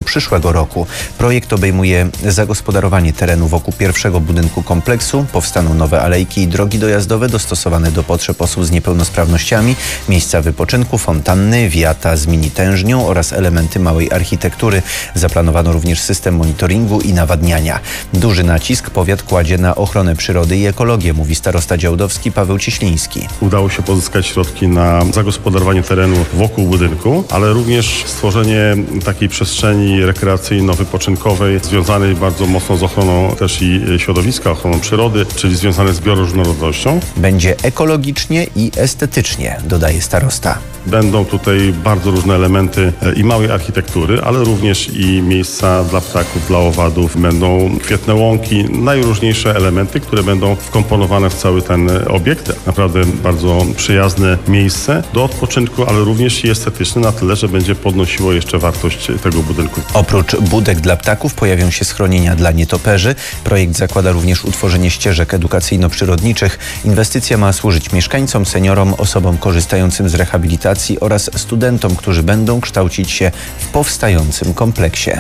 przyszłego roku. Projekt obejmuje zagospodarowanie terenu wokół pierwszego budynku kompleksu. Powstaną nowe alejki i drogi dojazdowe dostosowane do potrzeb osób z niepełnosprawnościami, miejsca wypoczynku, fontanny, wiata z mini tężnią oraz elementy małej architektury. Zaplanowano również system monitoringu i nawadniania. Duży nacisk powiat kładzie na ochronę przyrody i ekologię, mówi starosta działdowski Paweł Cieśliński. Udało się pozyskać środki na zagospodarowanie terenu wokół budynku, ale również stworzenie takiej przestrzeni rekreacyjno-wypoczynkowej związanej bardzo mocno z ochroną też i środowiska, ochroną przyrody, czyli związanej z bioróżnorodnością. Będzie ekologicznie i estetycznie, dodaje starosta. Będą tutaj bardzo różne elementy i małej architektury, ale również i miejsca dla ptaków, dla owadów. Będą kwietne łąki, najróżniejsze elementy, które będą wkomponowane w cały ten obiekt. Naprawdę bardzo przyjazne miejsce do odpoczynku, ale również i estetyczne na tyle, że będzie podnosiło jeszcze wartość tego budynku. Oprócz budek dla ptaków pojawią się schronienia dla nietoperzy. Projekt zakłada również utworzenie ścieżek edukacyjno-przyrodniczych. Inwestycja ma służyć mieszkańcom, seniorom, osobom korzystającym z rehabilitacji oraz studentom, którzy będą kształcić się w powstającym kompleksie.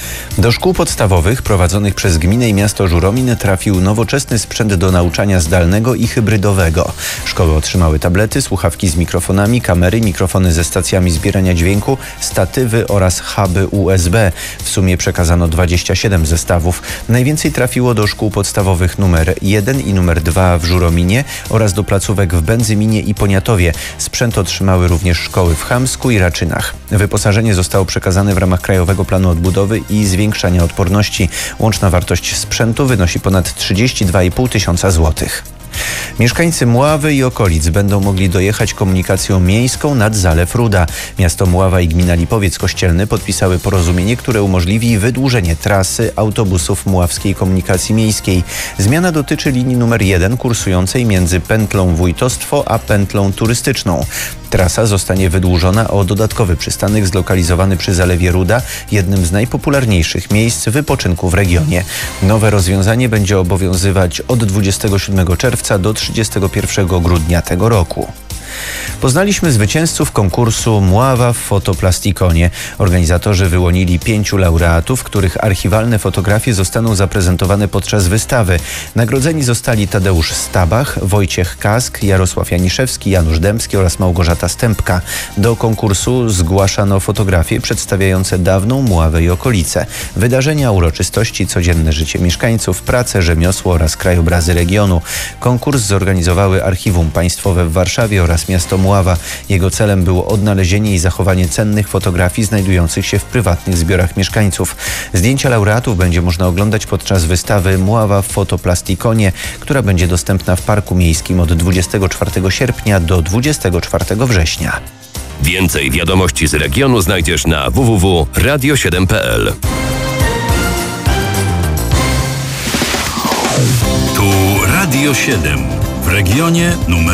Do szkół podstawowych prowadzonych przez gminę i miasto Żuromin trafił nowoczesny sprzęt do nauczania zdalnego i hybrydowego. Szkoły otrzymały tablety, słuchawki z mikrofonami, kamery, mikrofony ze stacjami zbierania dźwięku, statywy oraz huby USB. W sumie przekazano 27 zestawów. Najwięcej trafiło do szkół podstawowych numer 1 i numer 2 w Żurominie oraz do placówek w Będzyminie i Poniatowie. Sprzęt otrzymały również szkoły w Chamsku i Raczynach. Wyposażenie zostało przekazane w ramach Krajowego Planu Odbudowy i zwiększania odporności. Łączna wartość sprzętu wynosi ponad 32,5 tysiąca złotych. Mieszkańcy Mławy i okolic będą mogli dojechać komunikacją miejską nad Zalew Ruda. Miasto Mława i gmina Lipowiec Kościelny podpisały porozumienie, które umożliwi wydłużenie trasy autobusów mławskiej komunikacji miejskiej. Zmiana dotyczy linii numer 1 kursującej między pętlą Wójtostwo a pętlą turystyczną. Trasa zostanie wydłużona o dodatkowy przystanek zlokalizowany przy Zalewie Ruda, jednym z najpopularniejszych miejsc wypoczynku w regionie. Nowe rozwiązanie będzie obowiązywać od 27 czerwca do 31 grudnia tego roku. Poznaliśmy zwycięzców konkursu Mława w Fotoplasticone. Organizatorzy wyłonili 5 laureatów, których archiwalne fotografie zostaną zaprezentowane podczas wystawy. Nagrodzeni zostali Tadeusz Stabach, Wojciech Kask, Jarosław Janiszewski, Janusz Dębski oraz Małgorzata Stępka. Do konkursu zgłaszano fotografie przedstawiające dawną Mławę i okolice. Wydarzenia, uroczystości, codzienne życie mieszkańców, prace, rzemiosło oraz krajobrazy regionu. Konkurs zorganizowały Archiwum Państwowe w Warszawie oraz miasto Mława. Jego celem było odnalezienie i zachowanie cennych fotografii znajdujących się w prywatnych zbiorach mieszkańców. Zdjęcia laureatów będzie można oglądać podczas wystawy Mława w Fotoplasticone, która będzie dostępna w Parku Miejskim od 24 sierpnia do 24 września. Więcej wiadomości z regionu znajdziesz na www.radio7.pl. Tu Radio 7 w regionie numer